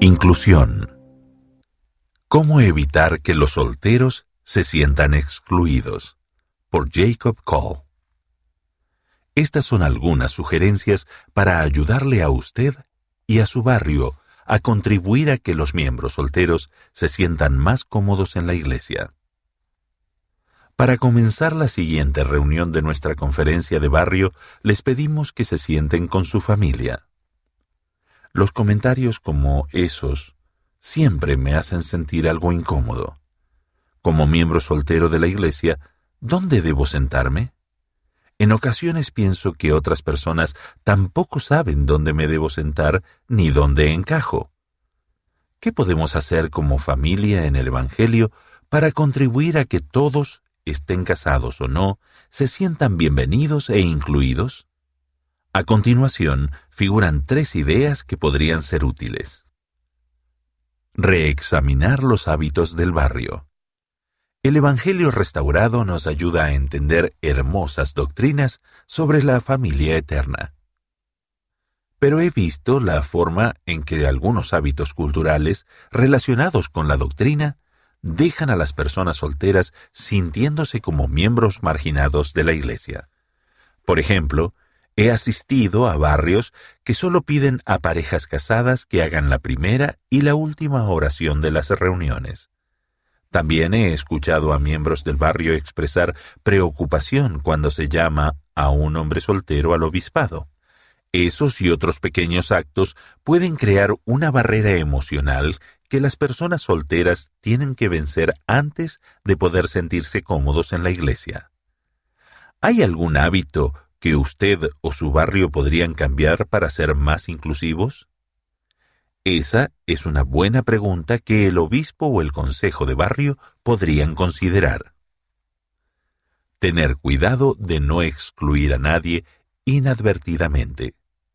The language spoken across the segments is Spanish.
Inclusión. ¿Cómo evitar que los solteros se sientan excluidos? Por Jacob Cole. Estas son algunas sugerencias para ayudarle a usted y a su barrio a contribuir a que los miembros solteros se sientan más cómodos en la iglesia. Para comenzar la siguiente reunión de nuestra conferencia de barrio, les pedimos que se sienten con su familia. Los comentarios como esos siempre me hacen sentir algo incómodo. Como miembro soltero de la iglesia, ¿dónde debo sentarme? En ocasiones pienso que otras personas tampoco saben dónde me debo sentar ni dónde encajo. ¿Qué podemos hacer como familia en el Evangelio para contribuir a que todos, estén casados o no, se sientan bienvenidos e incluidos? A continuación, figuran 3 ideas que podrían ser útiles. Reexaminar los hábitos del barrio. El Evangelio restaurado nos ayuda a entender hermosas doctrinas sobre la familia eterna. Pero he visto la forma en que algunos hábitos culturales relacionados con la doctrina dejan a las personas solteras sintiéndose como miembros marginados de la iglesia. Por ejemplo, he asistido a barrios que solo piden a parejas casadas que hagan la primera y la última oración de las reuniones. También he escuchado a miembros del barrio expresar preocupación cuando se llama a un hombre soltero al obispado. Esos y otros pequeños actos pueden crear una barrera emocional que las personas solteras tienen que vencer antes de poder sentirse cómodos en la iglesia. ¿Hay algún hábito que usted o su barrio podrían cambiar para ser más inclusivos? Esa es una buena pregunta que el obispo o el consejo de barrio podrían considerar. Tener cuidado de no excluir a nadie inadvertidamente.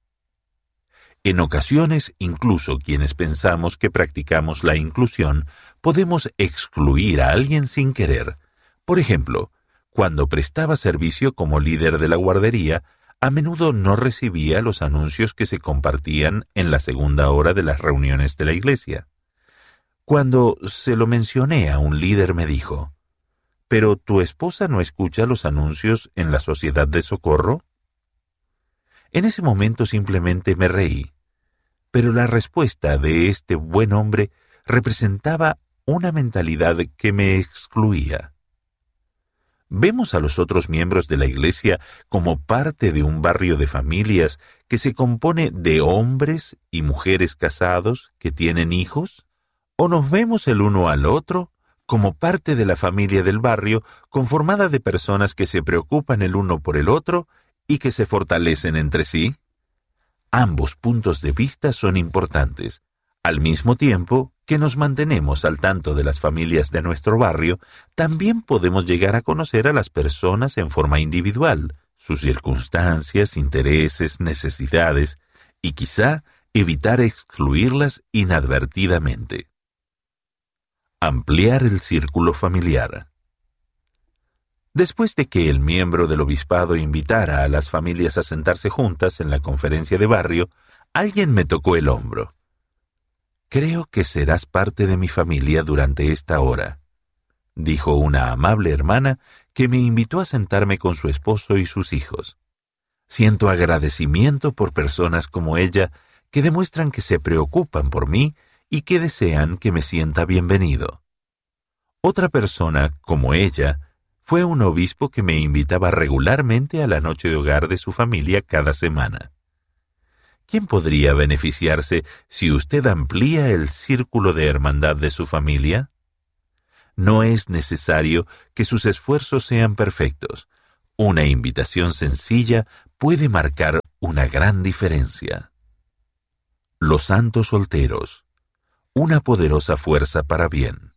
En ocasiones, incluso quienes pensamos que practicamos la inclusión, podemos excluir a alguien sin querer. Por ejemplo, cuando prestaba servicio como líder de la guardería, a menudo no recibía los anuncios que se compartían en la segunda hora de las reuniones de la iglesia. Cuando se lo mencioné a un líder me dijo, ¿pero tu esposa no escucha los anuncios en la Sociedad de Socorro? En ese momento simplemente me reí, pero la respuesta de este buen hombre representaba una mentalidad que me excluía. Vemos a los otros miembros de la iglesia como parte de un barrio de familias que se compone de hombres y mujeres casados que tienen hijos, ¿o nos vemos el uno al otro como parte de la familia del barrio conformada de personas que se preocupan el uno por el otro y que se fortalecen entre sí? Ambos puntos de vista son importantes, al mismo tiempo que nos mantenemos al tanto de las familias de nuestro barrio. También podemos llegar a conocer a las personas en forma individual, sus circunstancias, intereses, necesidades, y quizá evitar excluirlas inadvertidamente. Ampliar el círculo familiar. Después de que el miembro del obispado invitara a las familias a sentarse juntas en la conferencia de barrio, alguien me tocó el hombro. «Creo que serás parte de mi familia durante esta hora», dijo una amable hermana que me invitó a sentarme con su esposo y sus hijos. Siento agradecimiento por personas como ella que demuestran que se preocupan por mí y que desean que me sienta bienvenido. Otra persona, como ella, fue un obispo que me invitaba regularmente a la noche de hogar de su familia cada semana. ¿Quién podría beneficiarse si usted amplía el círculo de hermandad de su familia? No es necesario que sus esfuerzos sean perfectos. Una invitación sencilla puede marcar una gran diferencia. Los santos solteros, una poderosa fuerza para bien.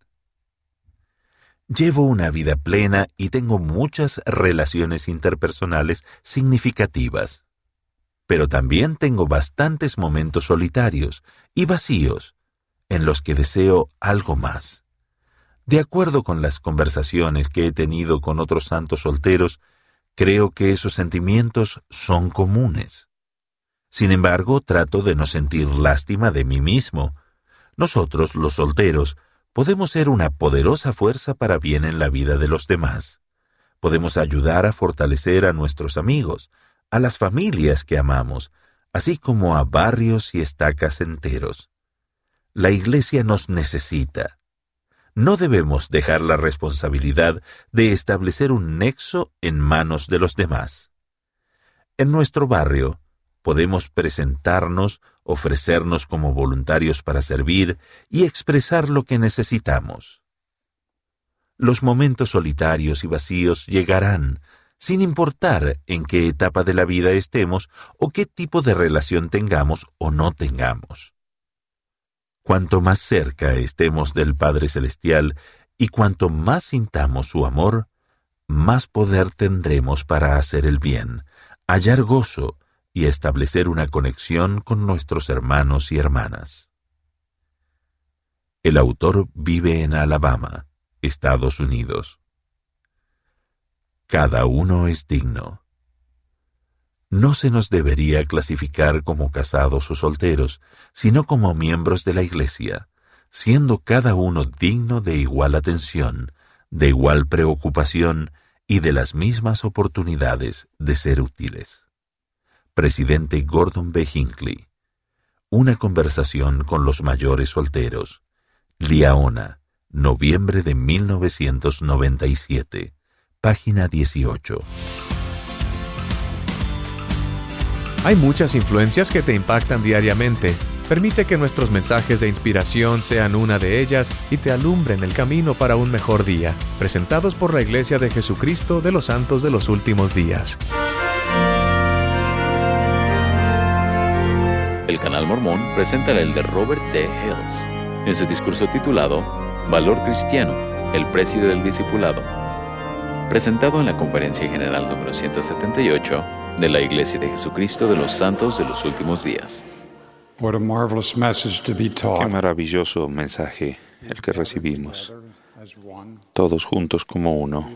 Llevo una vida plena y tengo muchas relaciones interpersonales significativas. Pero también tengo bastantes momentos solitarios y vacíos en los que deseo algo más. De acuerdo con las conversaciones que he tenido con otros santos solteros, creo que esos sentimientos son comunes. Sin embargo, trato de no sentir lástima de mí mismo. Nosotros, los solteros, podemos ser una poderosa fuerza para bien en la vida de los demás. Podemos ayudar a fortalecer a nuestros amigos, a las familias que amamos, así como a barrios y estacas enteros. La Iglesia nos necesita. No debemos dejar la responsabilidad de establecer un nexo en manos de los demás. En nuestro barrio, podemos presentarnos, ofrecernos como voluntarios para servir y expresar lo que necesitamos. Los momentos solitarios y vacíos llegarán, sin importar en qué etapa de la vida estemos o qué tipo de relación tengamos o no tengamos. Cuanto más cerca estemos del Padre Celestial y cuanto más sintamos su amor, más poder tendremos para hacer el bien, hallar gozo y establecer una conexión con nuestros hermanos y hermanas. El autor vive en Alabama, Estados Unidos. Cada uno es digno. No se nos debería clasificar como casados o solteros, sino como miembros de la Iglesia, siendo cada uno digno de igual atención, de igual preocupación y de las mismas oportunidades de ser útiles. Presidente Gordon B. Hinckley. Una conversación con los mayores solteros. Liaona, noviembre de 1997. Página 18. Hay muchas influencias que te impactan diariamente. Permite que nuestros mensajes de inspiración sean una de ellas y te alumbren el camino para un mejor día. Presentados por la Iglesia de Jesucristo de los Santos de los Últimos Días. El Canal Mormón presenta el elder Robert T. Hales en su discurso titulado Valor Cristiano, el precio del discipulado, presentado en la Conferencia General número 178 de la Iglesia de Jesucristo de los Santos de los Últimos Días. Qué maravilloso mensaje el que recibimos, todos juntos como uno,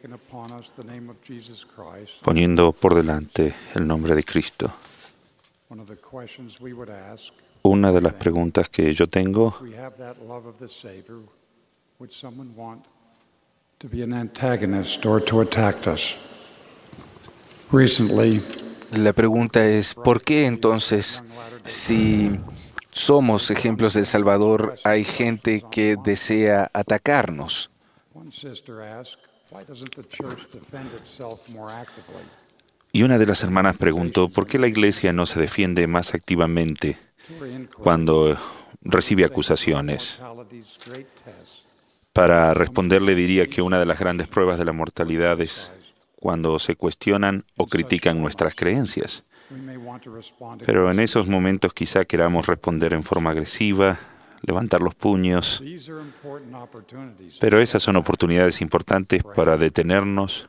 poniendo por delante el nombre de Cristo. Una de las preguntas que yo tengo: la pregunta es, ¿por qué entonces, si somos ejemplos del Salvador, hay gente que desea atacarnos? Y una de las hermanas preguntó, ¿por qué la Iglesia no se defiende más activamente cuando recibe acusaciones? Para responderle diría que una de las grandes pruebas de la mortalidad es cuando se cuestionan o critican nuestras creencias. Pero en esos momentos quizá queramos responder en forma agresiva, levantar los puños. Pero esas son oportunidades importantes para detenernos,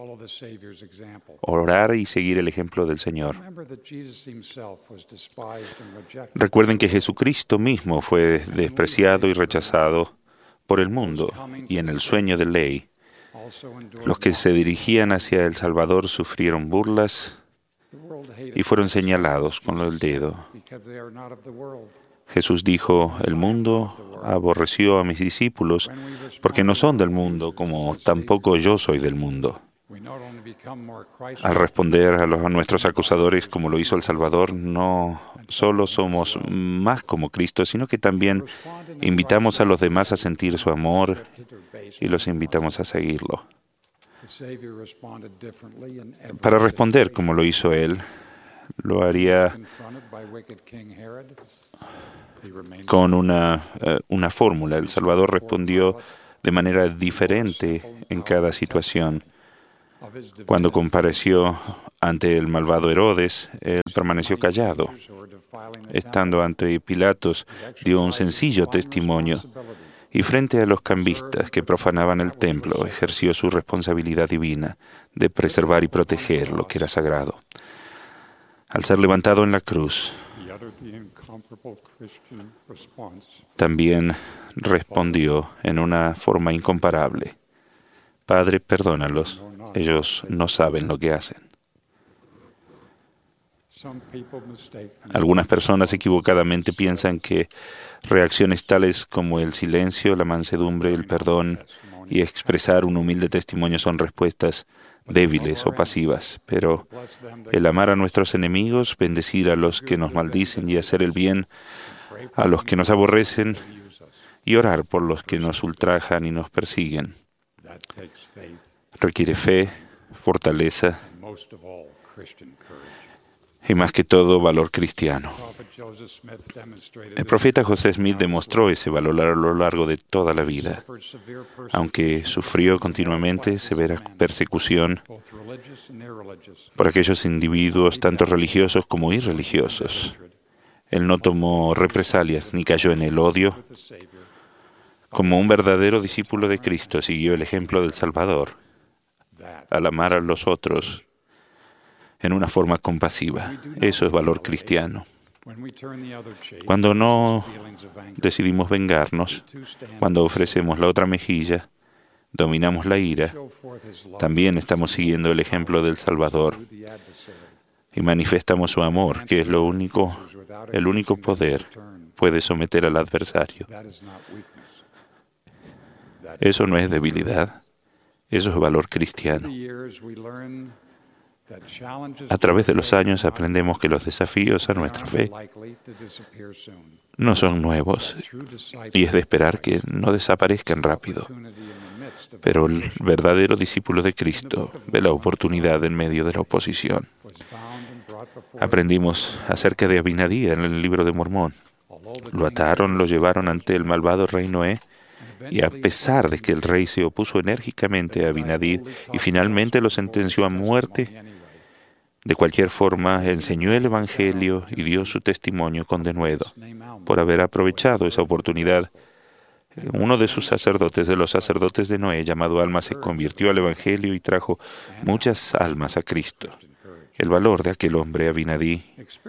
orar y seguir el ejemplo del Señor. Recuerden que Jesucristo mismo fue despreciado y rechazado por el mundo, y en el sueño de ley, los que se dirigían hacia el Salvador sufrieron burlas y fueron señalados con el dedo. Jesús dijo, el mundo aborreció a mis discípulos porque no son del mundo, como tampoco yo soy del mundo. Al responder a nuestros acusadores como lo hizo el Salvador, no solo somos más como Cristo, sino que también invitamos a los demás a sentir su amor y los invitamos a seguirlo. Para responder como lo hizo Él, lo haría con una fórmula. El Salvador respondió de manera diferente en cada situación. Cuando compareció ante el malvado Herodes, él permaneció callado. Estando ante Pilatos, dio un sencillo testimonio. Y frente a los cambistas que profanaban el templo, ejerció su responsabilidad divina de preservar y proteger lo que era sagrado. Al ser levantado en la cruz, también respondió en una forma incomparable: Padre, perdónalos, ellos no saben lo que hacen. Algunas personas equivocadamente piensan que Reacciones tales como el silencio, la mansedumbre, el perdón y expresar un humilde testimonio son respuestas débiles o pasivas, pero el amar a nuestros enemigos, bendecir a los que nos maldicen y hacer el bien a los que nos aborrecen y orar por los que nos ultrajan y nos persiguen, requiere fe, fortaleza y más que todo valor cristiano. El profeta José Smith demostró ese valor a lo largo de toda la vida. Aunque sufrió continuamente severa persecución por aquellos individuos tanto religiosos como irreligiosos, él no tomó represalias ni cayó en el odio. Como un verdadero discípulo de Cristo, siguió el ejemplo del Salvador al amar a los otros en una forma compasiva. Eso es valor cristiano. Cuando no decidimos vengarnos, cuando ofrecemos la otra mejilla, dominamos la ira, también estamos siguiendo el ejemplo del Salvador y manifestamos su amor, que es el único poder puede someter al adversario. Eso no es debilidad, eso es valor cristiano. A través de los años aprendemos que los desafíos a nuestra fe no son nuevos y es de esperar que no desaparezcan rápido. Pero el verdadero discípulo de Cristo ve la oportunidad en medio de la oposición. Aprendimos acerca de Abinadí en el libro de Mormón. Lo ataron, lo llevaron ante el malvado rey Noé, y a pesar de que el rey se opuso enérgicamente a Abinadí y finalmente lo sentenció a muerte, de cualquier forma enseñó el Evangelio y dio su testimonio con denuedo. Por haber aprovechado esa oportunidad, uno de sus sacerdotes, de los sacerdotes de Noé, llamado Alma, se convirtió al Evangelio y trajo muchas almas a Cristo. El valor de aquel hombre, Abinadí,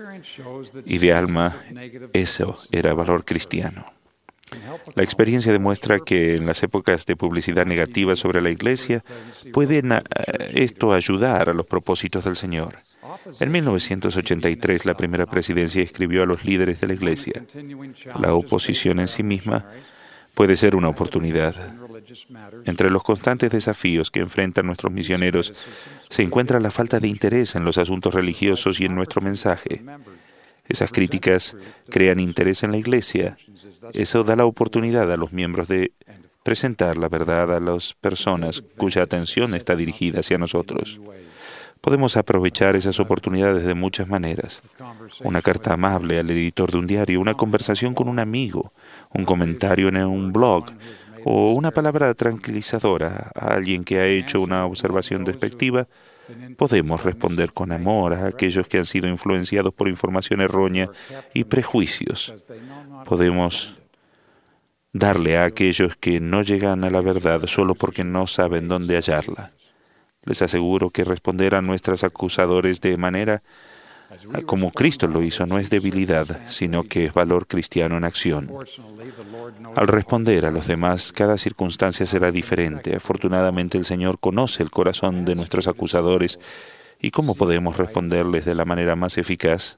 y de Alma, eso era valor cristiano. La experiencia demuestra que en las épocas de publicidad negativa sobre la Iglesia puede esto ayudar a los propósitos del Señor. En 1983, la primera presidencia escribió a los líderes de la Iglesia: la oposición en sí misma puede ser una oportunidad. Entre los constantes desafíos que enfrentan nuestros misioneros se encuentra la falta de interés en los asuntos religiosos y en nuestro mensaje. Esas críticas crean interés en la Iglesia. Eso da la oportunidad a los miembros de presentar la verdad a las personas cuya atención está dirigida hacia nosotros. Podemos aprovechar esas oportunidades de muchas maneras. Una carta amable al editor de un diario, una conversación con un amigo, un comentario en un blog o una palabra tranquilizadora a alguien que ha hecho una observación despectiva. Podemos responder con amor a aquellos que han sido influenciados por información errónea y prejuicios. Podemos darle a aquellos que no llegan a la verdad solo porque no saben dónde hallarla. Les aseguro que responder a nuestros acusadores de manera como Cristo lo hizo no es debilidad, sino que es valor cristiano en acción. Al responder a los demás, cada circunstancia será diferente. Afortunadamente, el Señor conoce el corazón de nuestros acusadores y cómo podemos responderles de la manera más eficaz.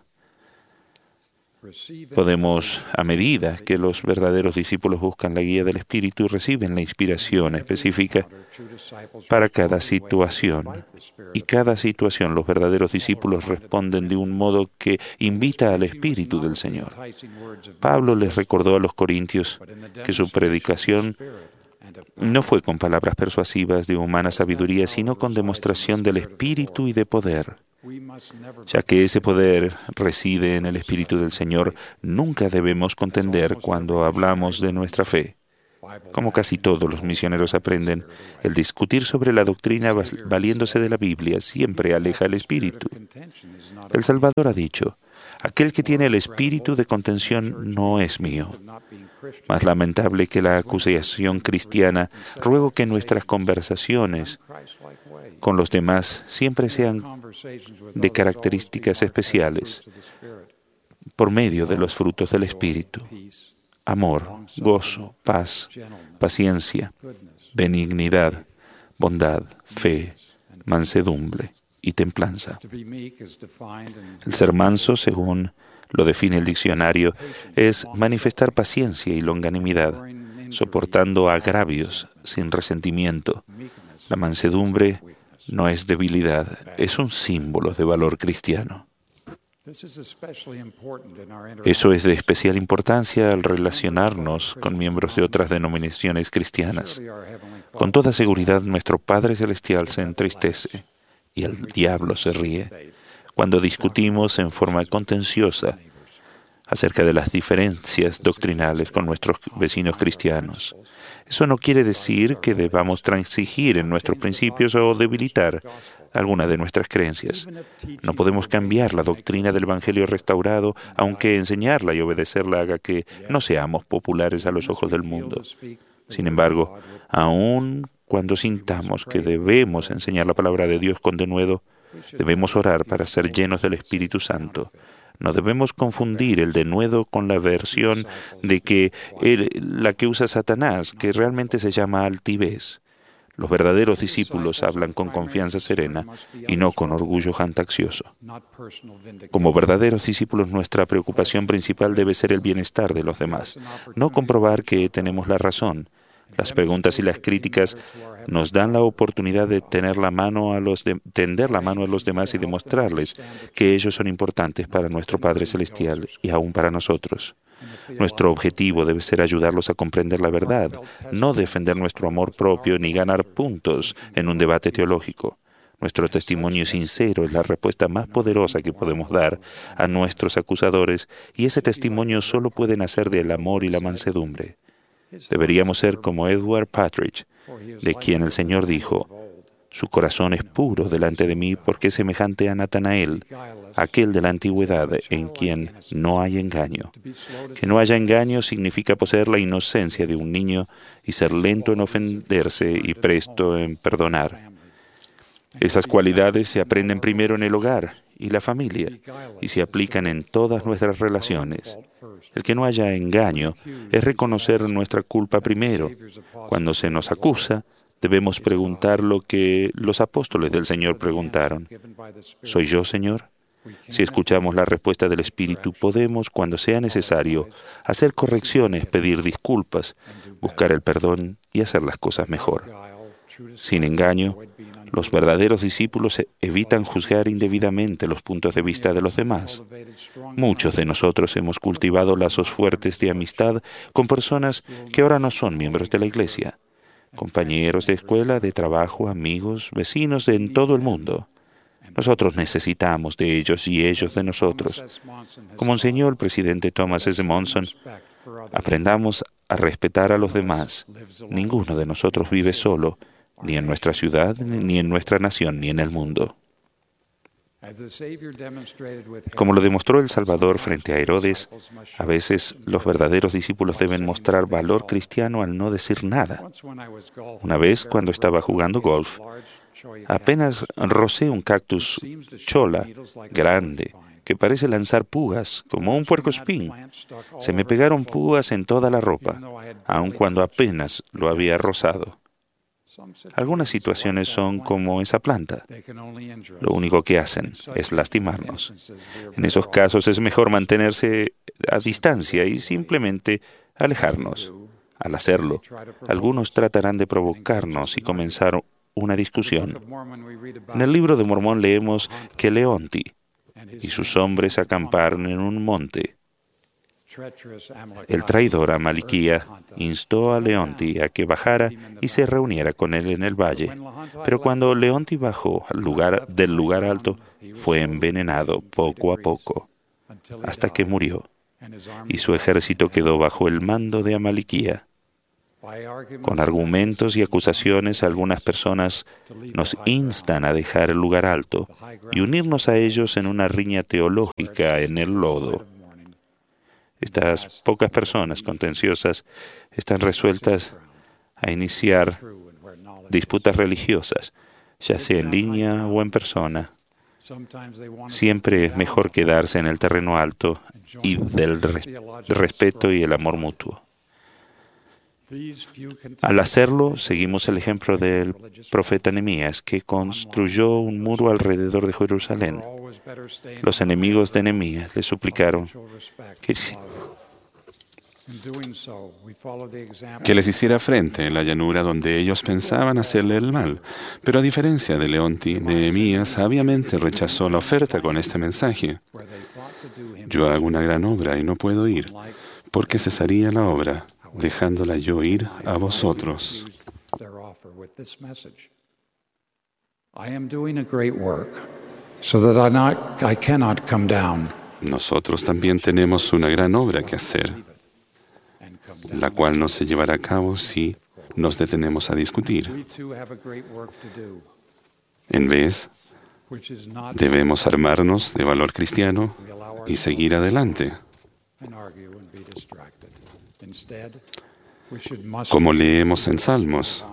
Podemos, a medida que los verdaderos discípulos buscan la guía del Espíritu, reciben la inspiración específica para cada situación. Y cada situación los verdaderos discípulos responden de un modo que invita al Espíritu del Señor. Pablo les recordó a los corintios que su predicación no fue con palabras persuasivas de humana sabiduría, sino con demostración del Espíritu y de poder. Ya que ese poder reside en el Espíritu del Señor, nunca debemos contender cuando hablamos de nuestra fe. Como casi todos los misioneros aprenden, el discutir sobre la doctrina valiéndose de la Biblia siempre aleja el Espíritu. El Salvador ha dicho: aquel que tiene el espíritu de contención no es mío. Más lamentable que la acusación cristiana, ruego que nuestras conversaciones con los demás siempre sean de características especiales por medio de los frutos del Espíritu: amor, gozo, paz, paciencia, benignidad, bondad, fe, mansedumbre y templanza. El ser manso, según lo define el diccionario, es manifestar paciencia y longanimidad, soportando agravios sin resentimiento. La mansedumbre no es debilidad, es un símbolo de valor cristiano. Eso es de especial importancia al relacionarnos con miembros de otras denominaciones cristianas. Con toda seguridad, nuestro Padre Celestial se entristece y el diablo se ríe cuando discutimos en forma contenciosa acerca de las diferencias doctrinales con nuestros vecinos cristianos. Eso no quiere decir que debamos transigir en nuestros principios o debilitar alguna de nuestras creencias. No podemos cambiar la doctrina del Evangelio restaurado, aunque enseñarla y obedecerla haga que no seamos populares a los ojos del mundo. Sin embargo, aun cuando sintamos que debemos enseñar la palabra de Dios con denuedo, debemos orar para ser llenos del Espíritu Santo. No debemos confundir el denuedo con la versión de la que usa Satanás, que realmente se llama altivez. Los verdaderos discípulos hablan con confianza serena y no con orgullo jactancioso. Como verdaderos discípulos, nuestra preocupación principal debe ser el bienestar de los demás, no comprobar que tenemos la razón. Las preguntas y las críticas nos dan la oportunidad de tender la mano a los demás y demostrarles que ellos son importantes para nuestro Padre Celestial y aún para nosotros. Nuestro objetivo debe ser ayudarlos a comprender la verdad, no defender nuestro amor propio ni ganar puntos en un debate teológico. Nuestro testimonio sincero es la respuesta más poderosa que podemos dar a nuestros acusadores, y ese testimonio solo puede nacer del amor y la mansedumbre. Deberíamos ser como Edward Partridge, de quien el Señor dijo: «Su corazón es puro delante de mí porque es semejante a Natanael, aquel de la antigüedad en quien no hay engaño». Que no haya engaño significa poseer la inocencia de un niño y ser lento en ofenderse y presto en perdonar. Esas cualidades se aprenden primero en el hogar y la familia y se aplican en todas nuestras relaciones. El que no haya engaño es reconocer nuestra culpa primero. Cuando se nos acusa, debemos preguntar lo que los apóstoles del Señor preguntaron: ¿soy yo, Señor? Si escuchamos la respuesta del Espíritu, podemos, cuando sea necesario, hacer correcciones, pedir disculpas, buscar el perdón y hacer las cosas mejor. Sin engaño, los verdaderos discípulos evitan juzgar indebidamente los puntos de vista de los demás. Muchos de nosotros hemos cultivado lazos fuertes de amistad con personas que ahora no son miembros de la Iglesia, compañeros de escuela, de trabajo, amigos, vecinos en todo el mundo. Nosotros necesitamos de ellos y ellos de nosotros. Como enseñó el presidente Thomas S. Monson, aprendamos a respetar a los demás. Ninguno de nosotros vive solo, ni en nuestra ciudad, ni en nuestra nación, ni en el mundo. Como lo demostró el Salvador frente a Herodes, a veces los verdaderos discípulos deben mostrar valor cristiano al no decir nada. Una vez, cuando estaba jugando golf, apenas rocé un cactus cholla grande que parece lanzar púas como un puercoespín. Se me pegaron púas en toda la ropa, aun cuando apenas lo había rozado. Algunas situaciones son como esa planta. Lo único que hacen es lastimarnos. En esos casos es mejor mantenerse a distancia y simplemente alejarnos. Al hacerlo, algunos tratarán de provocarnos y comenzar una discusión. En el libro de Mormón leemos que Leonti y sus hombres acamparon en un monte. El traidor Amaliquía instó a Leonti a que bajara y se reuniera con él en el valle. Pero cuando Leonti bajó del lugar alto, fue envenenado poco a poco, hasta que murió, y su ejército quedó bajo el mando de Amaliquía. Con argumentos y acusaciones, algunas personas nos instan a dejar el lugar alto y unirnos a ellos en una riña teológica en el lodo. Estas pocas personas contenciosas están resueltas a iniciar disputas religiosas, ya sea en línea o en persona. Siempre es mejor quedarse en el terreno alto y del respeto y el amor mutuo. Al hacerlo, seguimos el ejemplo del profeta Nehemías, que construyó un muro alrededor de Jerusalén. Los enemigos de Nehemías le suplicaron que les hiciera frente en la llanura donde ellos pensaban hacerle el mal. Pero a diferencia de Leonti, Nehemías sabiamente rechazó la oferta con este mensaje: yo hago una gran obra y no puedo ir, porque cesaría la obra, dejándola yo ir a vosotros. Nosotros también tenemos una gran obra que hacer, la cual no se llevará a cabo si nos detenemos a discutir. En vez, debemos armarnos de valor cristiano y seguir adelante. Como leemos en Salmos,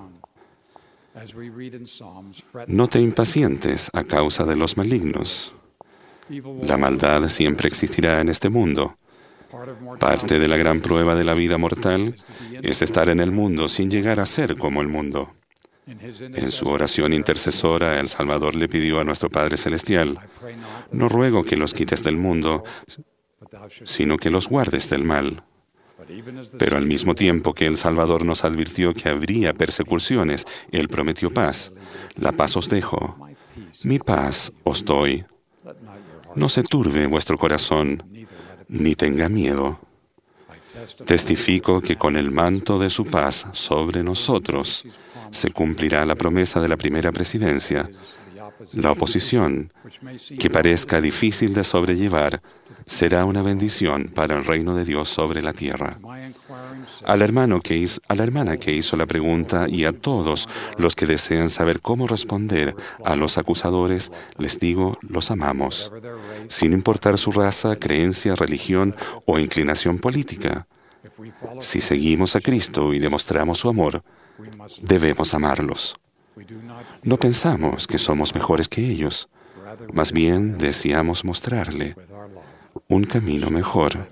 no te impacientes a causa de los malignos. La maldad siempre existirá en este mundo. Parte de la gran prueba de la vida mortal es estar en el mundo sin llegar a ser como el mundo. En su oración intercesora, el Salvador le pidió a nuestro Padre Celestial: no ruego que los quites del mundo, sino que los guardes del mal. Pero al mismo tiempo que el Salvador nos advirtió que habría persecuciones, Él prometió paz. La paz os dejo, mi paz os doy. No se turbe vuestro corazón, ni tenga miedo. Testifico que con el manto de su paz sobre nosotros se cumplirá la promesa de la primera presidencia. La oposición, que parezca difícil de sobrellevar, será una bendición para el reino de Dios sobre la tierra. A la hermana que hizo la pregunta y a todos los que desean saber cómo responder a los acusadores, les digo: los amamos, sin importar su raza, creencia, religión o inclinación política. Si seguimos a Cristo y demostramos su amor, debemos amarlos. No pensamos que somos mejores que ellos, más bien deseamos mostrarle un camino mejor,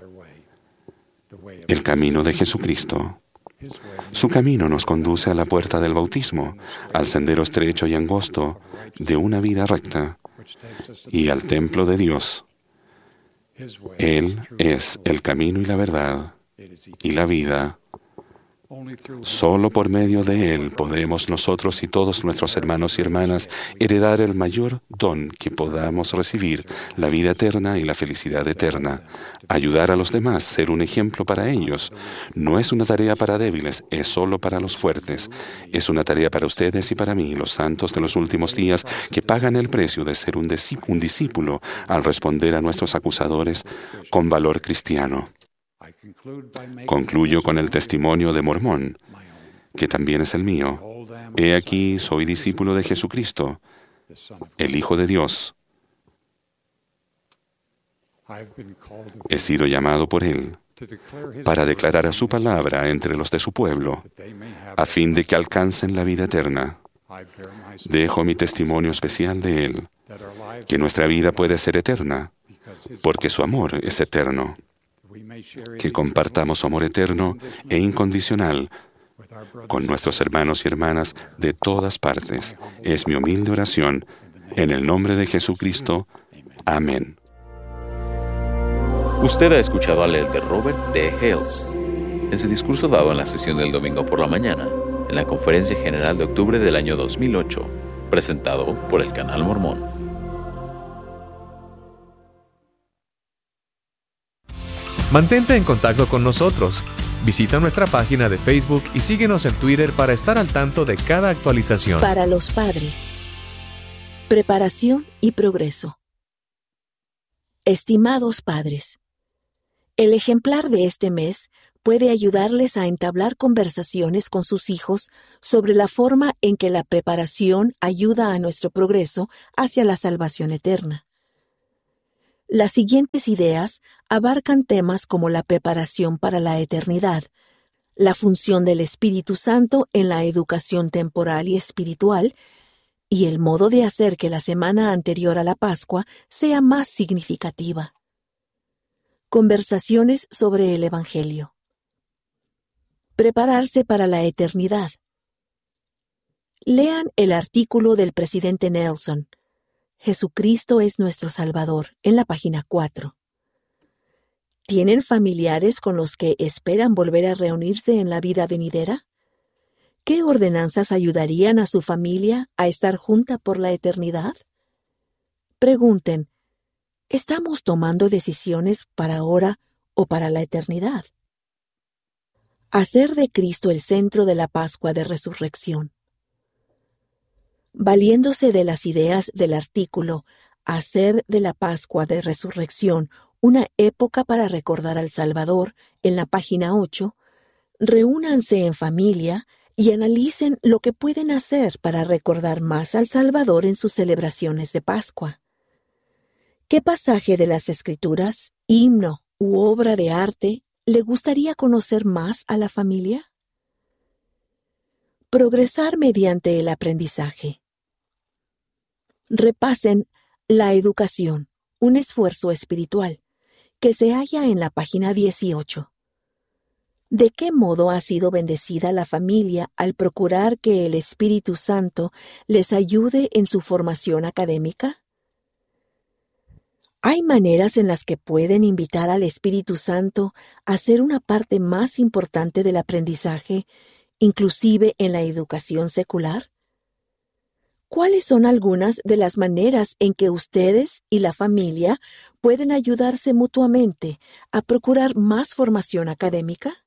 el camino de Jesucristo. Su camino nos conduce a la puerta del bautismo, al sendero estrecho y angosto de una vida recta y al templo de Dios. Él es el camino y la verdad y la vida. Solo por medio de Él podemos nosotros y todos nuestros hermanos y hermanas heredar el mayor don que podamos recibir, la vida eterna y la felicidad eterna. Ayudar a los demás, ser un ejemplo para ellos, no es una tarea para débiles, es solo para los fuertes. Es una tarea para ustedes y para mí, los santos de los últimos días, que pagan el precio de ser un discípulo al responder a nuestros acusadores con valor cristiano. Concluyo con el testimonio de Mormón, que también es el mío. He aquí, soy discípulo de Jesucristo, el Hijo de Dios. He sido llamado por Él para declarar a su palabra entre los de su pueblo, a fin de que alcancen la vida eterna. Dejo mi testimonio especial de Él, que nuestra vida puede ser eterna, porque su amor es eterno. Que compartamos su amor eterno e incondicional con nuestros hermanos y hermanas de todas partes. Es mi humilde oración, en el nombre de Jesucristo. Amén. Usted ha escuchado al elder Robert T. Hales en su discurso dado en la sesión del domingo por la mañana, en la Conferencia General de octubre del año 2008, presentado por el Canal Mormón. Mantente en contacto con nosotros. Visita nuestra página de Facebook y síguenos en Twitter para estar al tanto de cada actualización. Para los padres. Preparación y progreso. Estimados padres, el ejemplar de este mes puede ayudarles a entablar conversaciones con sus hijos sobre la forma en que la preparación ayuda a nuestro progreso hacia la salvación eterna. Las siguientes ideas abarcan temas como la preparación para la eternidad, la función del Espíritu Santo en la educación temporal y espiritual, y el modo de hacer que la semana anterior a la Pascua sea más significativa. Conversaciones sobre el Evangelio. Prepararse para la eternidad. Lean el artículo del presidente Nelson, Jesucristo es nuestro Salvador, en la página 4. ¿Tienen familiares con los que esperan volver a reunirse en la vida venidera? ¿Qué ordenanzas ayudarían a su familia a estar junta por la eternidad? Pregunten, ¿estamos tomando decisiones para ahora o para la eternidad? Hacer de Cristo el centro de la Pascua de Resurrección. Valiéndose de las ideas del artículo Hacer de la Pascua de Resurrección una época para recordar al Salvador, en la página 8, reúnanse en familia y analicen lo que pueden hacer para recordar más al Salvador en sus celebraciones de Pascua. ¿Qué pasaje de las Escrituras, himno u obra de arte le gustaría conocer más a la familia? Progresar mediante el aprendizaje. Repasen La educación, un esfuerzo espiritual, que se halla en la página 18. ¿De qué modo ha sido bendecida la familia al procurar que el Espíritu Santo les ayude en su formación académica? ¿Hay maneras en las que pueden invitar al Espíritu Santo a ser una parte más importante del aprendizaje, inclusive en la educación secular? ¿Cuáles son algunas de las maneras en que ustedes y la familia pueden ayudarse mutuamente a procurar más formación académica?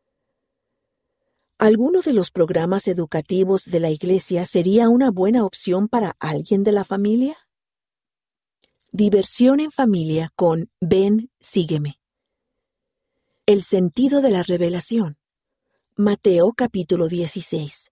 ¿Alguno de los programas educativos de la Iglesia sería una buena opción para alguien de la familia? Diversión en familia con Ven, sígueme. El sentido de la revelación. Mateo capítulo 16.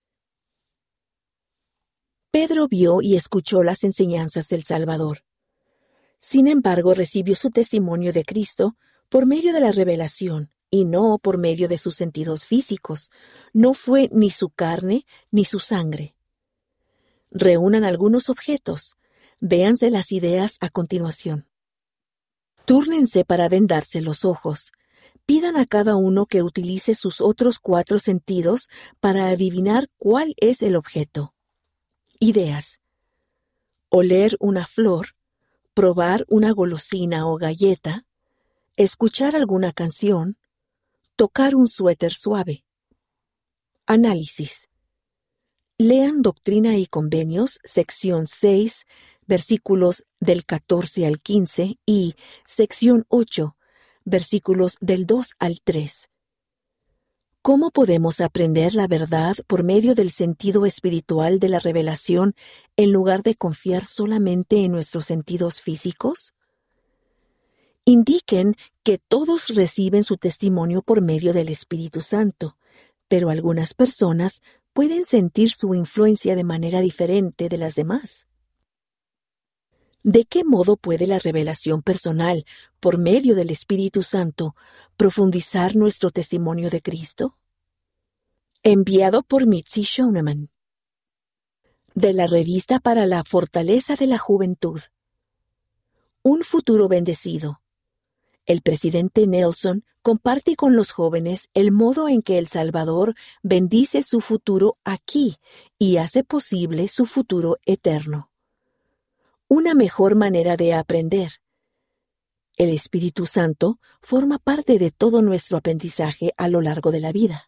Pedro vio y escuchó las enseñanzas del Salvador. Sin embargo, recibió su testimonio de Cristo por medio de la revelación y no por medio de sus sentidos físicos. No fue ni su carne ni su sangre. Reúnan algunos objetos. Véanse las ideas a continuación. Túrnense para vendarse los ojos. Pidan a cada uno que utilice sus otros 4 sentidos para adivinar cuál es el objeto. Ideas. Oler una flor, probar una golosina o galleta, escuchar alguna canción, tocar un suéter suave. Análisis. Lean Doctrina y Convenios, sección 6, versículos del 14 al 15 y sección 8, versículos del 2 al 3. ¿Cómo podemos aprender la verdad por medio del sentido espiritual de la revelación en lugar de confiar solamente en nuestros sentidos físicos? Indiquen que todos reciben su testimonio por medio del Espíritu Santo, pero algunas personas pueden sentir su influencia de manera diferente de las demás. ¿De qué modo puede la revelación personal, por medio del Espíritu Santo, profundizar nuestro testimonio de Cristo? Enviado por Mitzi Shoneman. De la Revista para la Fortaleza de la Juventud. Un futuro bendecido. El presidente Nelson comparte con los jóvenes el modo en que El Salvador bendice su futuro aquí y hace posible su futuro eterno. Una mejor manera de aprender. El Espíritu Santo forma parte de todo nuestro aprendizaje a lo largo de la vida.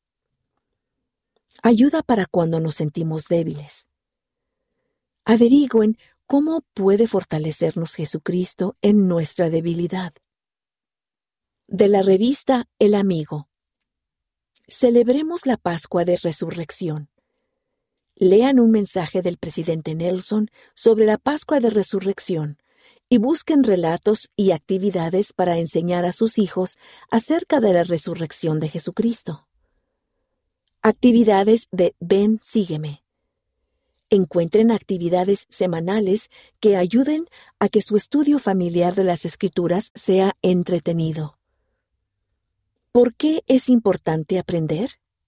Ayuda para cuando nos sentimos débiles. Averigüen cómo puede fortalecernos Jesucristo en nuestra debilidad. De la revista El Amigo. Celebremos la Pascua de Resurrección. Lean un mensaje del presidente Nelson sobre la Pascua de Resurrección y busquen relatos y actividades para enseñar a sus hijos acerca de la resurrección de Jesucristo. Actividades de Ven, sígueme. Encuentren actividades semanales que ayuden a que su estudio familiar de las Escrituras sea entretenido. ¿Por qué es importante aprender?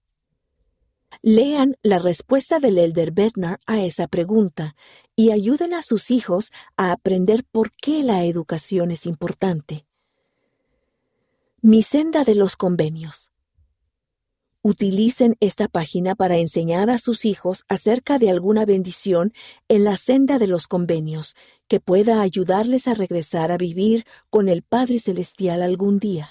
Lean la respuesta del Elder Bednar a esa pregunta y ayuden a sus hijos a aprender por qué la educación es importante. Mi senda de los convenios. Utilicen esta página para enseñar a sus hijos acerca de alguna bendición en la senda de los convenios que pueda ayudarles a regresar a vivir con el Padre Celestial algún día.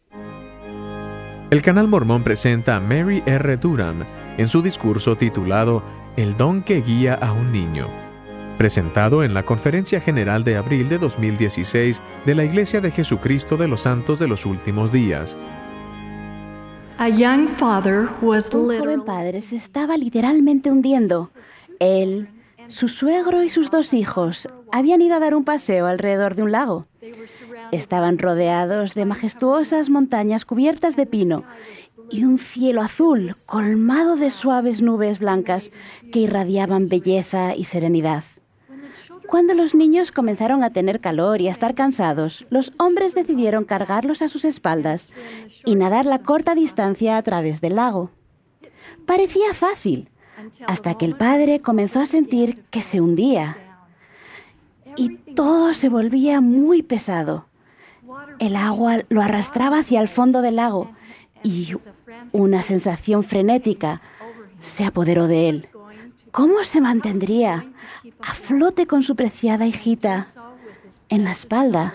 El Canal Mormón presenta a Mary R. Durham en su discurso titulado El don que guía a un niño, presentado en la Conferencia General de abril de 2016 de la Iglesia de Jesucristo de los Santos de los Últimos Días. Un joven padre se estaba literalmente hundiendo. Él, su suegro y sus 2 hijos habían ido a dar un paseo alrededor de un lago. Estaban rodeados de majestuosas montañas cubiertas de pino y un cielo azul colmado de suaves nubes blancas que irradiaban belleza y serenidad. Cuando los niños comenzaron a tener calor y a estar cansados, los hombres decidieron cargarlos a sus espaldas y nadar la corta distancia a través del lago. Parecía fácil, hasta que el padre comenzó a sentir que se hundía y todo se volvía muy pesado. El agua lo arrastraba hacia el fondo del lago y una sensación frenética se apoderó de él. ¿Cómo se mantendría a flote con su preciada hijita en la espalda?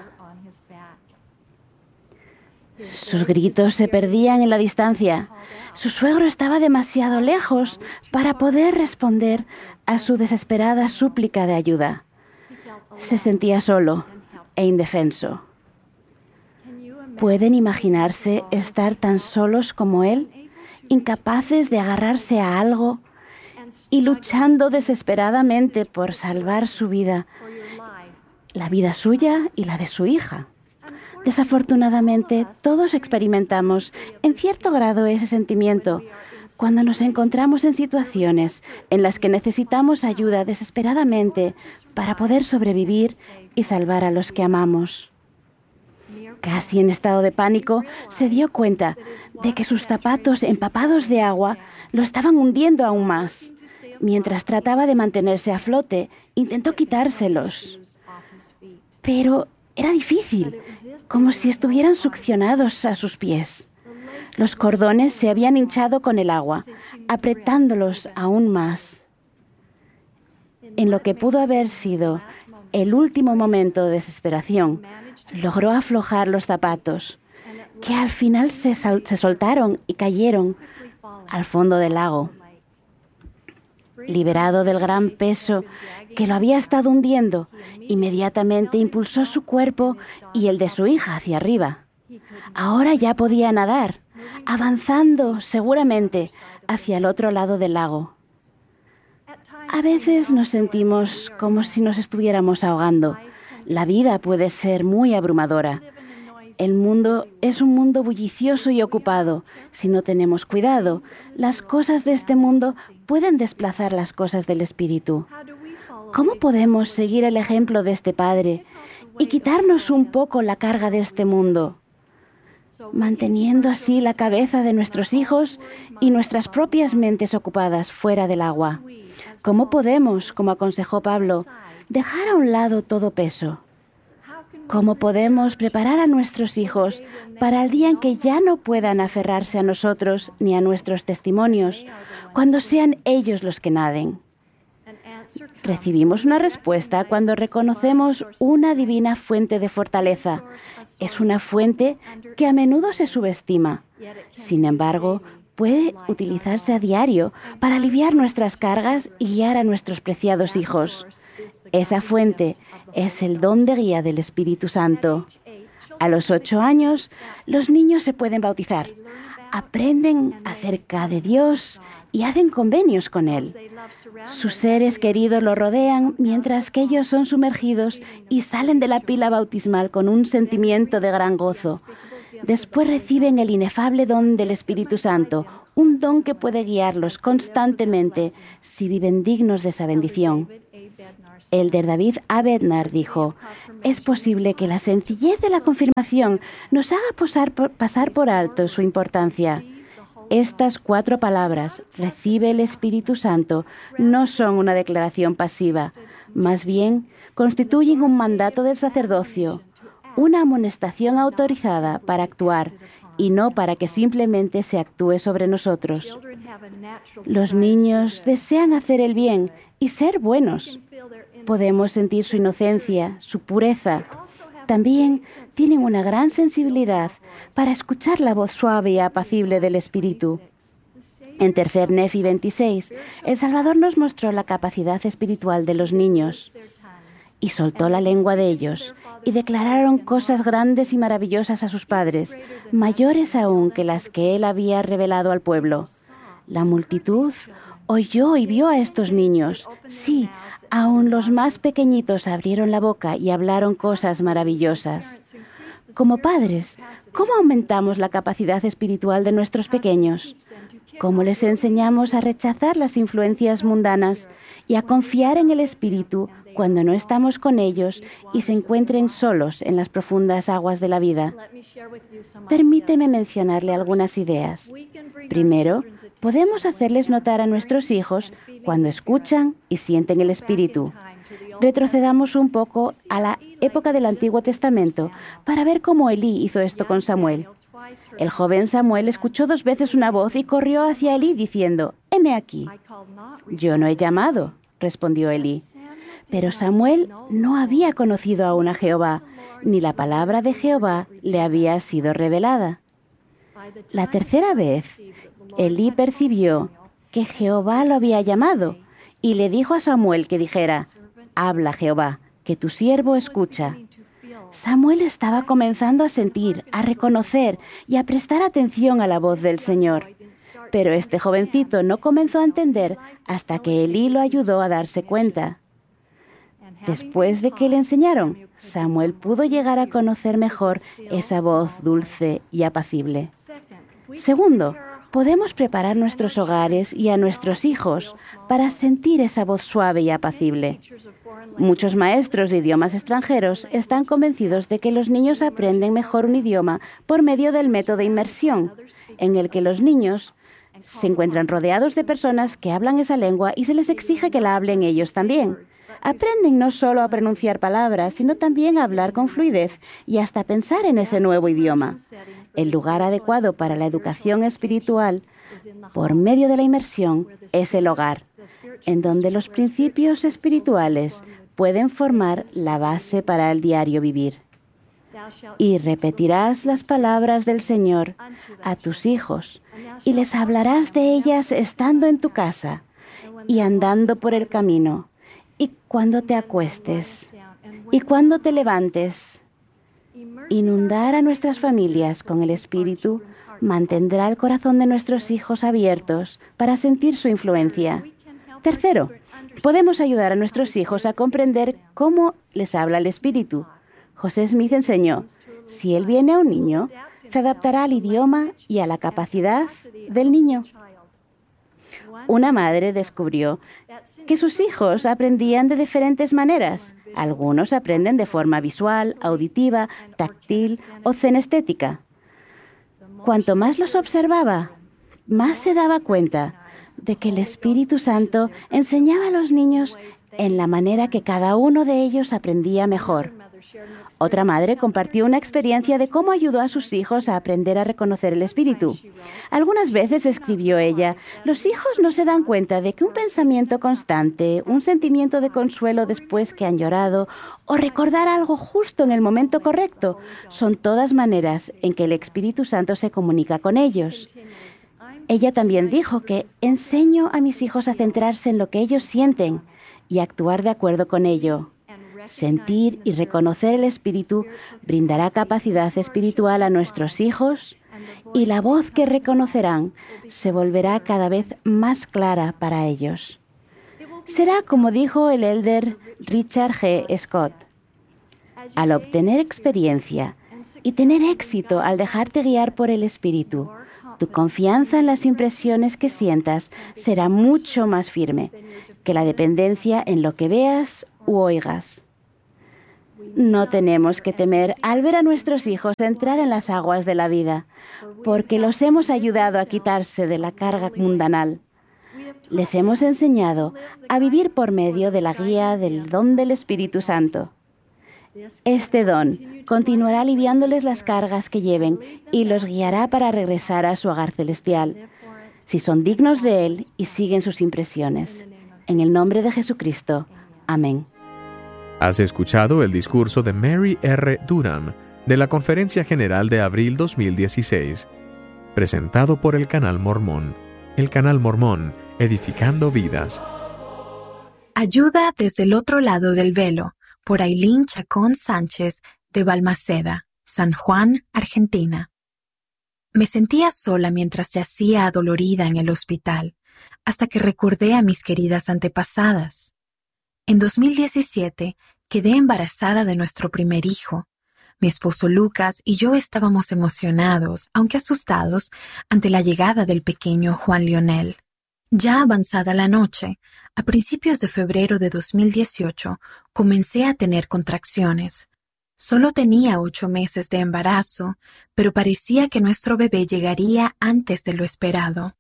Sus gritos se perdían en la distancia. Su suegro estaba demasiado lejos para poder responder a su desesperada súplica de ayuda. Se sentía solo e indefenso. ¿Pueden imaginarse estar tan solos como él, incapaces de agarrarse a algo y luchando desesperadamente por salvar su vida, la vida suya y la de su hija? Desafortunadamente, todos experimentamos en cierto grado ese sentimiento cuando nos encontramos en situaciones en las que necesitamos ayuda desesperadamente para poder sobrevivir y salvar a los que amamos. Casi en estado de pánico, se dio cuenta de que sus zapatos empapados de agua lo estaban hundiendo aún más. Mientras trataba de mantenerse a flote, intentó quitárselos. Pero era difícil, como si estuvieran succionados a sus pies. Los cordones se habían hinchado con el agua, apretándolos aún más. En lo que pudo haber sido el último momento de desesperación, logró aflojar los zapatos, que al final se soltaron y cayeron al fondo del lago. Liberado del gran peso que lo había estado hundiendo, inmediatamente impulsó su cuerpo y el de su hija hacia arriba. Ahora ya podía nadar, avanzando seguramente hacia el otro lado del lago. A veces nos sentimos como si nos estuviéramos ahogando. La vida puede ser muy abrumadora. El mundo es un mundo bullicioso y ocupado. Si no tenemos cuidado, las cosas de este mundo pueden desplazar las cosas del espíritu. ¿Cómo podemos seguir el ejemplo de este padre y quitarnos un poco la carga de este mundo, manteniendo así la cabeza de nuestros hijos y nuestras propias mentes ocupadas fuera del agua? ¿Cómo podemos, como aconsejó Pablo, dejar a un lado todo peso? ¿Cómo podemos preparar a nuestros hijos para el día en que ya no puedan aferrarse a nosotros ni a nuestros testimonios, cuando sean ellos los que naden? Recibimos una respuesta cuando reconocemos una divina fuente de fortaleza. Es una fuente que a menudo se subestima. Sin embargo, puede utilizarse a diario para aliviar nuestras cargas y guiar a nuestros preciados hijos. Esa fuente es el don de guía del Espíritu Santo. A los 8 años, los niños se pueden bautizar, aprenden acerca de Dios y hacen convenios con Él. Sus seres queridos lo rodean mientras que ellos son sumergidos y salen de la pila bautismal con un sentimiento de gran gozo. Después reciben el inefable don del Espíritu Santo, un don que puede guiarlos constantemente si viven dignos de esa bendición. Elder David A. Bednar dijo: es posible que la sencillez de la confirmación nos haga pasar por alto su importancia. Estas 4 palabras, recibe el Espíritu Santo, no son una declaración pasiva, más bien constituyen un mandato del sacerdocio, una amonestación autorizada para actuar y no para que simplemente se actúe sobre nosotros. Los niños desean hacer el bien y ser buenos. Podemos sentir su inocencia, su pureza. También tienen una gran sensibilidad para escuchar la voz suave y apacible del Espíritu. En Tercer Nefi 26, el Salvador nos mostró la capacidad espiritual de los niños. Y soltó la lengua de ellos, y declararon cosas grandes y maravillosas a sus padres, mayores aún que las que él había revelado al pueblo. La multitud oyó y vio a estos niños. Sí, aún los más pequeñitos abrieron la boca y hablaron cosas maravillosas. Como padres, ¿cómo aumentamos la capacidad espiritual de nuestros pequeños? ¿Cómo les enseñamos a rechazar las influencias mundanas y a confiar en el Espíritu cuando no estamos con ellos y se encuentren solos en las profundas aguas de la vida? Permíteme mencionarle algunas ideas. Primero, podemos hacerles notar a nuestros hijos cuando escuchan y sienten el Espíritu. Retrocedamos un poco a la época del Antiguo Testamento para ver cómo Elí hizo esto con Samuel. El joven Samuel escuchó 2 veces una voz y corrió hacia Elí diciendo: «Heme aquí». «Yo no he llamado», respondió Elí. Pero Samuel no había conocido aún a Jehová, ni la palabra de Jehová le había sido revelada. La tercera vez, Elí percibió que Jehová lo había llamado y le dijo a Samuel que dijera: «Habla, Jehová, que tu siervo escucha». Samuel estaba comenzando a sentir, a reconocer y a prestar atención a la voz del Señor. Pero este jovencito no comenzó a entender hasta que Elí lo ayudó a darse cuenta. Después de que le enseñaron, Samuel pudo llegar a conocer mejor esa voz dulce y apacible. Segundo, podemos preparar nuestros hogares y a nuestros hijos para sentir esa voz suave y apacible. Muchos maestros de idiomas extranjeros están convencidos de que los niños aprenden mejor un idioma por medio del método de inmersión, en el que los niños se encuentran rodeados de personas que hablan esa lengua y se les exige que la hablen ellos también. Aprenden no solo a pronunciar palabras, sino también a hablar con fluidez y hasta pensar en ese nuevo idioma. El lugar adecuado para la educación espiritual, por medio de la inmersión, es el hogar, en donde los principios espirituales pueden formar la base para el diario vivir. Y repetirás las palabras del Señor a tus hijos, y les hablarás de ellas estando en tu casa y andando por el camino, y cuando te acuestes, y cuando te levantes. Inundar a nuestras familias con el Espíritu mantendrá el corazón de nuestros hijos abiertos para sentir su influencia. Tercero, podemos ayudar a nuestros hijos a comprender cómo les habla el Espíritu. José Smith enseñó: si él viene a un niño, se adaptará al idioma y a la capacidad del niño. Una madre descubrió que sus hijos aprendían de diferentes maneras. Algunos aprenden de forma visual, auditiva, táctil o cinestética. Cuanto más los observaba, más se daba cuenta de que el Espíritu Santo enseñaba a los niños en la manera que cada uno de ellos aprendía mejor. Otra madre compartió una experiencia de cómo ayudó a sus hijos a aprender a reconocer el Espíritu. Algunas veces, escribió ella, los hijos no se dan cuenta de que un pensamiento constante, un sentimiento de consuelo después que han llorado o recordar algo justo en el momento correcto son todas maneras en que el Espíritu Santo se comunica con ellos. Ella también dijo que enseño a mis hijos a centrarse en lo que ellos sienten y actuar de acuerdo con ello. Sentir y reconocer el Espíritu brindará capacidad espiritual a nuestros hijos y la voz que reconocerán se volverá cada vez más clara para ellos. Será como dijo el elder Richard G. Scott: al obtener experiencia y tener éxito al dejarte guiar por el Espíritu, tu confianza en las impresiones que sientas será mucho más firme que la dependencia en lo que veas u oigas. No tenemos que temer al ver a nuestros hijos entrar en las aguas de la vida, porque los hemos ayudado a quitarse de la carga mundanal. Les hemos enseñado a vivir por medio de la guía del don del Espíritu Santo. Este don continuará aliviándoles las cargas que lleven y los guiará para regresar a su hogar celestial, si son dignos de Él y siguen sus impresiones. En el nombre de Jesucristo. Amén. Has escuchado el discurso de Mary R. Durham de la Conferencia General de abril 2016, presentado por el Canal Mormón. El Canal Mormón, edificando vidas. Ayuda desde el otro lado del velo, por Ailín Chacón Sánchez, de Balmaceda, San Juan, Argentina. Me sentía sola mientras yacía adolorida en el hospital, hasta que recordé a mis queridas antepasadas. En 2017 quedé embarazada de nuestro primer hijo. Mi esposo Lucas y yo estábamos emocionados, aunque asustados, ante la llegada del pequeño Juan Lionel. Ya avanzada la noche, a principios de febrero de 2018, comencé a tener contracciones. Solo tenía 8 meses de embarazo, pero parecía que nuestro bebé llegaría antes de lo esperado.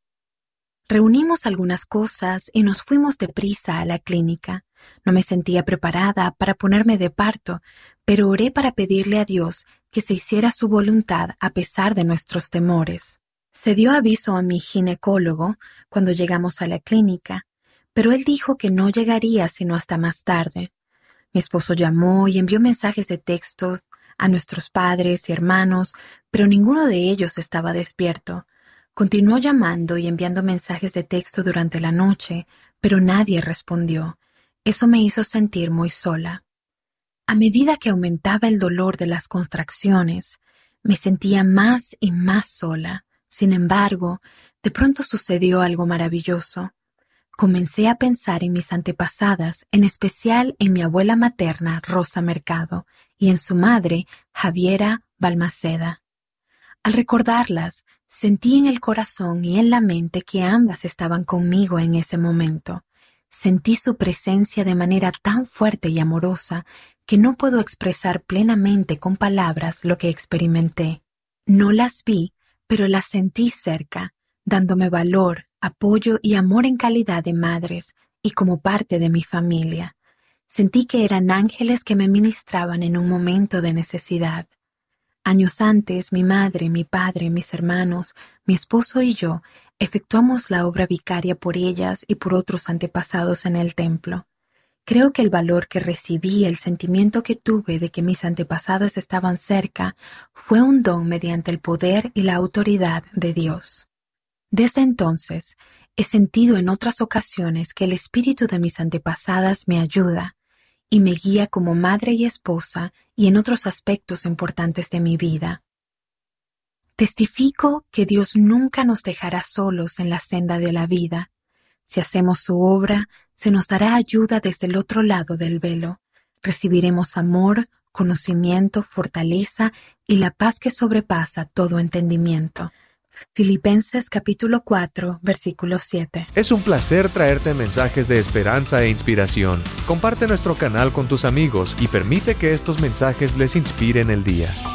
Reunimos algunas cosas y nos fuimos deprisa a la clínica. No me sentía preparada para ponerme de parto, pero oré para pedirle a Dios que se hiciera su voluntad a pesar de nuestros temores. Se dio aviso a mi ginecólogo cuando llegamos a la clínica, pero él dijo que no llegaría sino hasta más tarde. Mi esposo llamó y envió mensajes de texto a nuestros padres y hermanos, pero ninguno de ellos estaba despierto. Continuó llamando y enviando mensajes de texto durante la noche, pero nadie respondió. Eso me hizo sentir muy sola. A medida que aumentaba el dolor de las contracciones, me sentía más y más sola. Sin embargo, de pronto sucedió algo maravilloso. Comencé a pensar en mis antepasadas, en especial en mi abuela materna, Rosa Mercado, y en su madre, Javiera Balmaceda. Al recordarlas, sentí en el corazón y en la mente que ambas estaban conmigo en ese momento. Sentí su presencia de manera tan fuerte y amorosa que no puedo expresar plenamente con palabras lo que experimenté. No las vi, pero las sentí cerca, dándome valor, apoyo y amor en calidad de madres y como parte de mi familia. Sentí que eran ángeles que me ministraban en un momento de necesidad. Años antes, mi madre, mi padre, mis hermanos, mi esposo y yo efectuamos la obra vicaria por ellas y por otros antepasados en el templo. Creo que el valor que recibí, el sentimiento que tuve de que mis antepasadas estaban cerca, fue un don mediante el poder y la autoridad de Dios. Desde entonces, he sentido en otras ocasiones que el espíritu de mis antepasadas me ayuda y me guía como madre y esposa y en otros aspectos importantes de mi vida. Testifico que Dios nunca nos dejará solos en la senda de la vida. Si hacemos su obra, se nos dará ayuda desde el otro lado del velo. Recibiremos amor, conocimiento, fortaleza y la paz que sobrepasa todo entendimiento. Filipenses capítulo 4, versículo 7. Es un placer traerte mensajes de esperanza e inspiración. Comparte nuestro canal con tus amigos y permite que estos mensajes les inspiren el día.